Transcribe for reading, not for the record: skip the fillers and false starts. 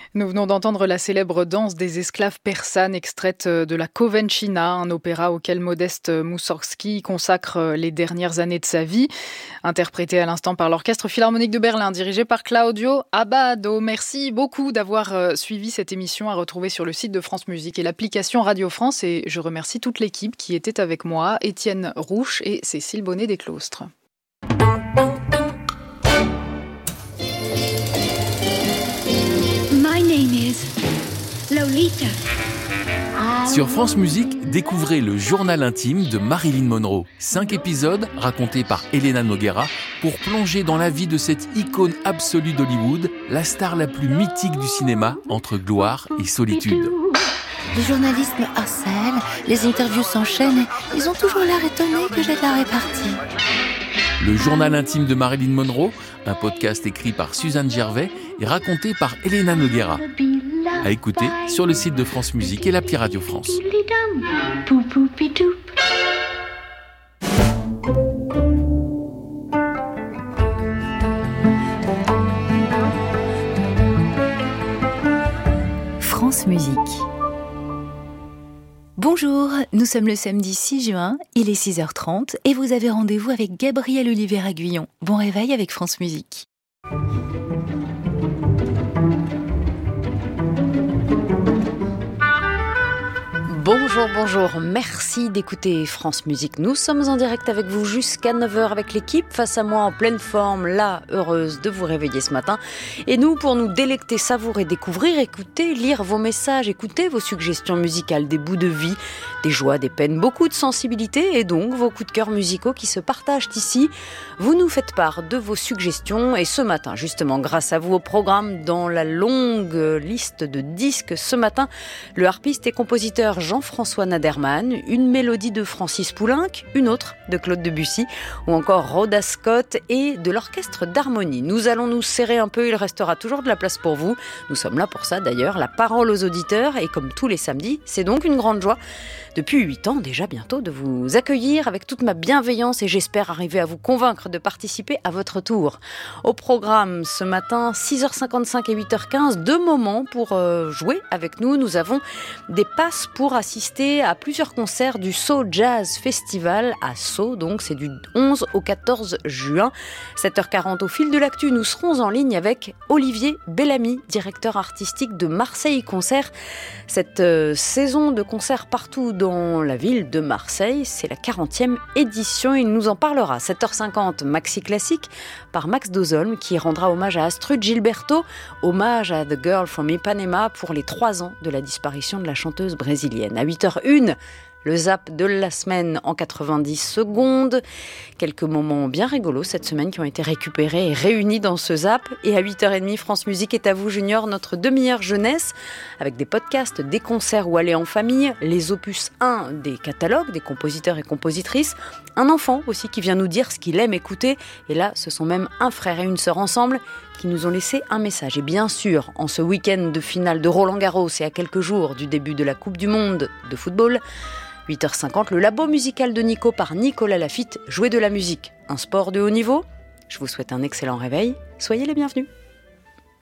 Nous venons d'entendre la célèbre danse des esclaves persanes extraite de la Kovenchina, un opéra auquel Modeste Moussorgsky consacre les dernières années de sa vie. Interprété à l'instant par l'Orchestre Philharmonique de Berlin, dirigé par Claudio Abbado. Merci beaucoup d'avoir suivi cette émission à retrouver sur le site de France Musique et l'application Radio France. Et je remercie toute l'équipe qui était avec moi, Étienne Rouche et Cécile Bonnet-Desclostres. My name is Lolita. Sur France Musique, découvrez le journal intime de Marilyn Monroe. 5 épisodes racontés par Elena Noguera pour plonger dans la vie de cette icône absolue d'Hollywood, la star la plus mythique du cinéma entre gloire et solitude. Les journalistes me harcèlent, les interviews s'enchaînent et ils ont toujours l'air étonnés que j'ai de la répartie. Le journal intime de Marilyn Monroe, un podcast écrit par Suzanne Gervais et raconté par Elena Noguera. À écouter sur le site de France Musique et l'appli Radio France. France Musique. Bonjour, nous sommes le samedi 6 juin, il est 6h30 et vous avez rendez-vous avec Gabriel Olivier-Aguillon. Bon réveil avec France Musique. Bonjour, merci d'écouter France Musique. Nous sommes en direct avec vous jusqu'à 9h avec l'équipe. Face à moi en pleine forme, là, heureuse de vous réveiller ce matin. Et nous, pour nous délecter, savourer, découvrir, écouter, lire vos messages, écouter vos suggestions musicales, des bouts de vie, des joies, des peines, beaucoup de sensibilité et donc vos coups de cœur musicaux qui se partagent ici. Vous nous faites part de vos suggestions et ce matin, justement, grâce à vous au programme, dans la longue liste de disques, ce matin, le harpiste et compositeur Jean-François Naderman, une mélodie de Francis Poulenc, une autre de Claude Debussy ou encore Rhoda Scott et de l'orchestre d'harmonie. Nous allons nous serrer un peu, il restera toujours de la place pour vous. Nous sommes là pour ça d'ailleurs, la parole aux auditeurs et comme tous les samedis, c'est donc une grande joie depuis 8 ans déjà bientôt de vous accueillir avec toute ma bienveillance et j'espère arriver à vous convaincre de participer à votre tour. Au programme ce matin, 6h55 et 8h15, 2 moments pour jouer avec nous. Nous avons des passes pour assister à plusieurs concerts du Sceaux Jazz Festival à Sceaux, donc c'est du 11 au 14 juin. 7h40 au fil de l'actu, nous serons en ligne avec Olivier Bellamy, directeur artistique de Marseille Concert. Cette saison de concerts partout dans la ville de Marseille, c'est la 40e édition. Il nous en parlera. 7h50, Maxi Classique par Max Dozolm qui rendra hommage à Astrud Gilberto, hommage à The Girl from Ipanema pour les 3 ans de la disparition de la chanteuse brésilienne. À 8h01, le zap de la semaine en 90 secondes. Quelques moments bien rigolos cette semaine qui ont été récupérés et réunis dans ce zap. Et à 8h30, France Musique est à vous Junior, notre demi-heure jeunesse, avec des podcasts, des concerts où aller en famille, les opus 1 des catalogues, des compositeurs et compositrices, un enfant aussi qui vient nous dire ce qu'il aime écouter. Et là, ce sont même un frère et une sœur ensemble qui nous ont laissé un message. Et bien sûr, en ce week-end de finale de Roland-Garros et à quelques jours du début de la Coupe du Monde de football, 8h50, le labo musical de Nico par Nicolas Lafitte, jouer de la musique, un sport de haut niveau. Je vous souhaite un excellent réveil, soyez les bienvenus.